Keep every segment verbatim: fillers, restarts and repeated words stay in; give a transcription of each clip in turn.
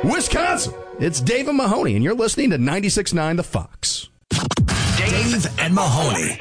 Wisconsin. It's Dave and Mahoney, and you're listening to ninety-six point nine The Fox. Dave and Mahoney.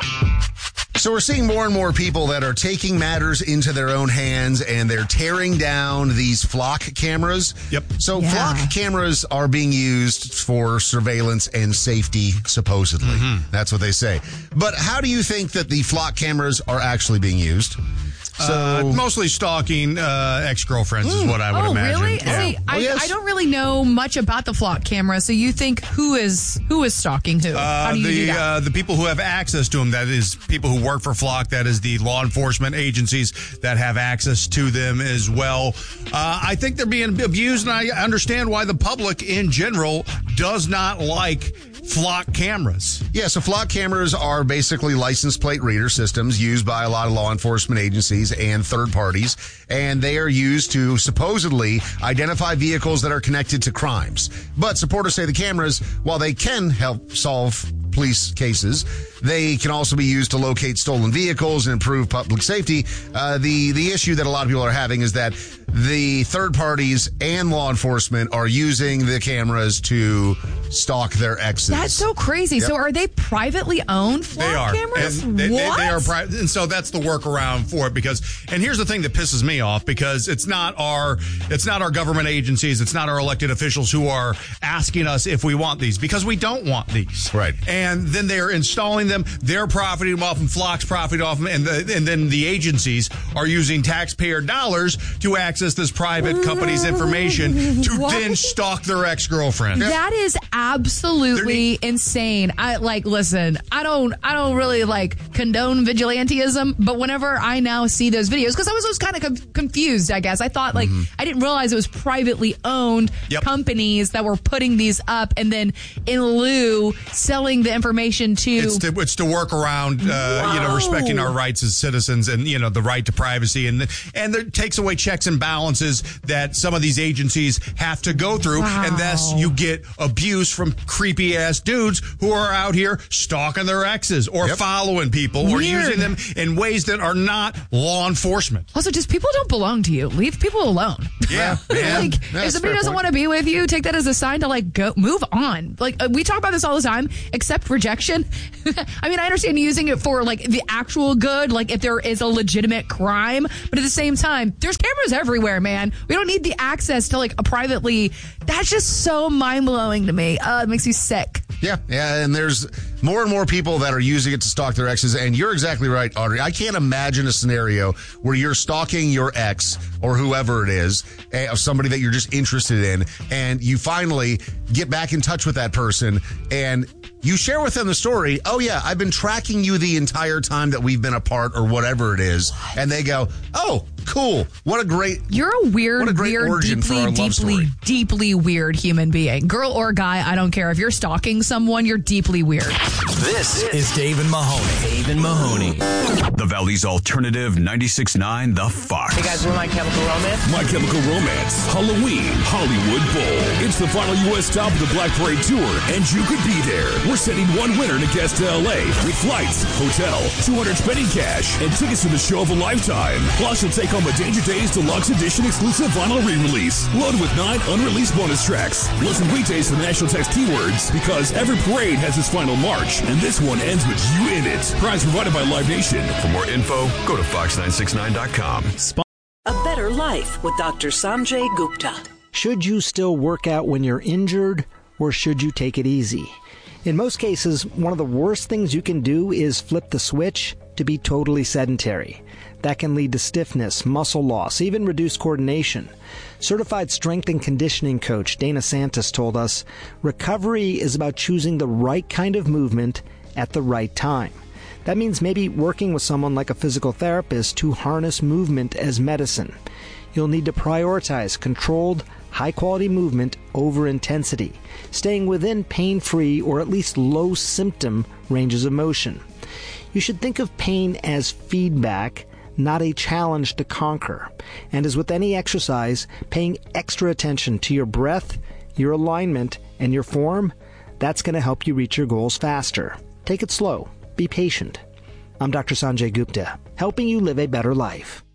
So we're seeing more and more people that are taking matters into their own hands, and they're tearing down these flock cameras. Yep. So Yeah. flock cameras are being used for surveillance and safety, supposedly. Mm-hmm. That's what they say. But how do you think that the flock cameras are actually being used? So Uh, mostly stalking uh, ex-girlfriends is what I would oh, imagine. really? Yeah. See, I, Well, yes. I don't really know much about the flock camera, so you think who is who is stalking who? How Uh, do you the do that? uh, the people who have access to them, that is people who work for Flock, that is the law enforcement agencies that have access to them as well. Uh, I think they're being abused, and I understand why the public in general does not like flock cameras. Yeah, so flock cameras are basically license plate reader systems used by a lot of law enforcement agencies and third parties, and they are used to supposedly identify vehicles that are connected to crimes. But supporters say the cameras, while they can help solve police cases, they can also be used to locate stolen vehicles and improve public safety. Uh, the, the issue that a lot of people are having is that the third parties and law enforcement are using the cameras to stalk their exes. That's so crazy. Yep. So are they privately owned flock They are. cameras? And they, they, what? they are pri- and so that's the workaround for it, because and here's the thing that pisses me off, because it's not our it's not our government agencies, it's not our elected officials who are asking us if we want these, because we don't want these. Right. And then they're installing them, they're profiting off them, Flock's profiting off them, and the, and then the agencies are using taxpayer dollars to access this private company's information to What? then stalk their ex-girlfriend. That is absolutely insane. I like listen, I don't I don't really like condone vigilantism, but whenever I now see those videos, because I was, was kind of com- confused, I guess. I thought like Mm-hmm. I didn't realize it was privately owned Yep. companies that were putting these up and then in lieu selling the information to It's to, it's to work around, uh, you know, Whoa. respecting our rights as citizens, and you know the right to privacy, and and it takes away checks and balances that some of these agencies have to go through, Wow. and thus you get abuse from creepy ass dudes who are out here stalking their exes or Yep. following people or Weird. using them in ways that are not law enforcement. Also, just people don't belong to you. Leave people alone. Yeah, man. Like, if That's a somebody fair doesn't point. want to be with you, take that as a sign to like go move on. Like uh, we talk about this all the time. Accept rejection. I mean, I understand using it for like the actual good, like if there is a legitimate crime, but at the same time, there's cameras everywhere, man. We don't need the access to like a privately. That's just so mind blowing to me. Uh, it makes me sick. Yeah, yeah, and there's more and more people that are using it to stalk their exes, and you're exactly right, Audrey. I can't imagine a scenario where you're stalking your ex or whoever it is, eh, of somebody that you're just interested in, and you finally get back in touch with that person, and you share with them the story. Oh, yeah, I've been tracking you the entire time that we've been apart or whatever it is, and they go, oh, cool, what a great... You're a weird, What a great weird, origin for deeply, our love deeply, story. deeply weird human being. Girl or guy, I don't care. If you're stalking someone, you're deeply weird. This is Dave and Mahoney. Dave and Mahoney. The Valley's alternative ninety-six point nine The Fox. Hey guys, we're My Chemical Romance. My Chemical Romance, Halloween, Hollywood Bowl. It's the final U S stop of the Black Parade Tour, and you could be there. We're sending one winner to guest to L A with flights, hotel, two hundred spending cash, and tickets to the show of a lifetime. Plus, you'll take home a Danger Days Deluxe Edition exclusive vinyl re-release, loaded with nine unreleased bonus tracks. Listen weekdays to the National Text keywords, because every parade has its final march, and this one ends with you in it. Prize provided by Live Nation. For more info, go to fox nine six nine dot com. A Better Life with Doctor Sanjay Gupta. Should you still work out when you're injured, or should you take it easy? In most cases, one of the worst things you can do is flip the switch to be totally sedentary. That can lead to stiffness, muscle loss, even reduced coordination. Certified strength and conditioning coach Dana Santos told us, recovery is about choosing the right kind of movement at the right time. That means maybe working with someone like a physical therapist to harness movement as medicine. You'll need to prioritize controlled, high-quality movement over intensity, staying within pain-free or at least low-symptom ranges of motion. You should think of pain as feedback, not a challenge to conquer. And as with any exercise, paying extra attention to your breath, your alignment, and your form, that's going to help you reach your goals faster. Take it slow. Be patient. I'm Doctor Sanjay Gupta, helping you live a better life.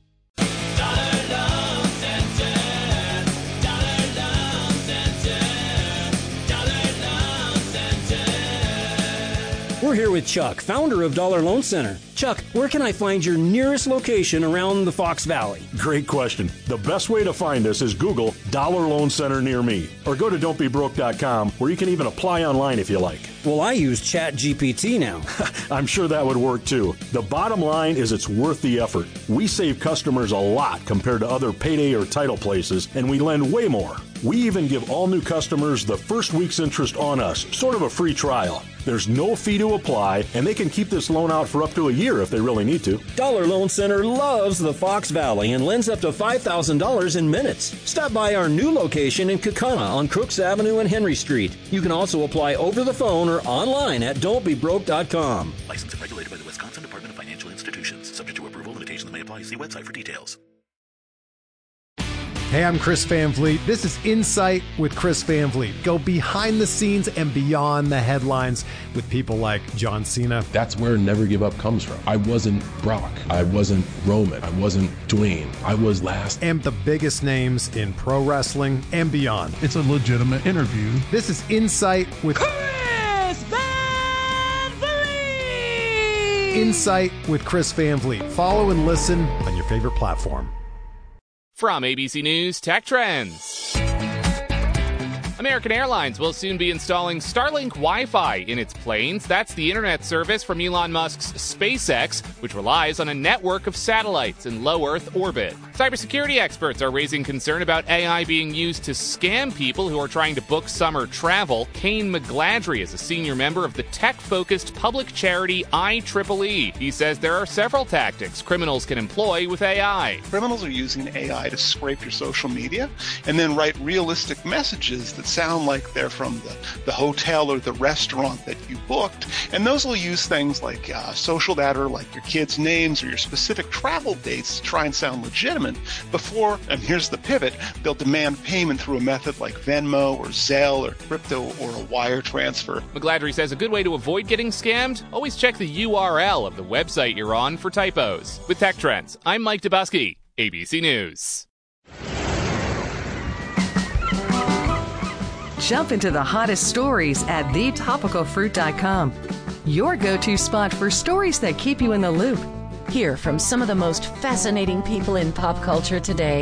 We're here with Chuck, founder of Dollar Loan Center. Chuck, where can I find your nearest location around the Fox Valley? Great question. The best way to find us is Google Dollar Loan Center near me, or go to don't be broke dot com, where you can even apply online if you like. Well, I use Chat G P T now. I'm sure that would work too. The bottom line is it's worth the effort. We save customers a lot compared to other payday or title places, and we lend way more. We even give all new customers the first week's interest on us, sort of a free trial. There's no fee to apply, and they can keep this loan out for up to a year if they really need to. Dollar Loan Center loves the Fox Valley and lends up to five thousand dollars in minutes. Stop by our new location in Kaukauna on Crooks Avenue and Henry Street. You can also apply over the phone or online at don't be broke dot com. Licensed and regulated by the Wisconsin Department of Financial Institutions. Subject to approval, limitations may apply. See website for details. Hey, I'm Chris Van Vliet. This is Insight with Chris Van Vliet. Go behind the scenes and beyond the headlines with people like John Cena. That's where Never Give Up comes from. I wasn't Brock. I wasn't Roman. I wasn't Dwayne. I was last. And the biggest names in pro wrestling and beyond. It's a legitimate interview. This is Insight with Chris Van Vliet. Insight with Chris Van Vliet. Follow and listen on your favorite platform. From A B C News Tech Trends. American Airlines will soon be installing Starlink Wi-Fi in its planes. That's the internet service from Elon Musk's SpaceX, which relies on a network of satellites in low Earth orbit. Cybersecurity experts are raising concern about A I being used to scam people who are trying to book summer travel. Kane McGladrey is a senior member of the tech-focused public charity I triple E. He says there are several tactics criminals can employ with A I. Criminals are using A I to scrape your social media and then write realistic messages that sound like they're from the, the hotel or the restaurant that you booked. And those will use things like uh, social data, like your kids' names or your specific travel dates to try and sound legitimate before, and here's the pivot, they'll demand payment through a method like Venmo or Zelle or crypto or a wire transfer. McGladrey says a good way to avoid getting scammed, always check the U R L of the website you're on for typos. With Tech Trends, I'm Mike Dubusky, A B C News. Jump into the hottest stories at the topical fruit dot com. Your go-to spot for stories that keep you in the loop. Hear from some of the most fascinating people in pop culture today.